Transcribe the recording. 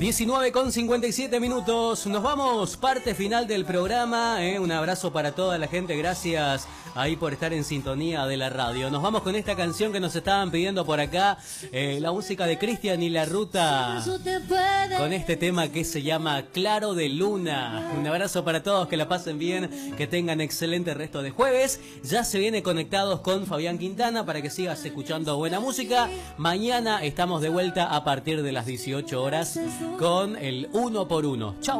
19:57. Nos vamos, parte final del programa. Un abrazo para toda la gente. Gracias ahí por estar en sintonía de la radio. Nos vamos con esta canción que nos estaban pidiendo por acá. La música de Cristian y la Ruta. Con este tema que se llama Claro de Luna. Un abrazo para todos, que la pasen bien, que tengan excelente resto de jueves. Ya se viene Conectados con Fabián Quintana para que sigas escuchando buena música. Mañana estamos de vuelta a partir de las 18 horas con el 1 por 1. Chau.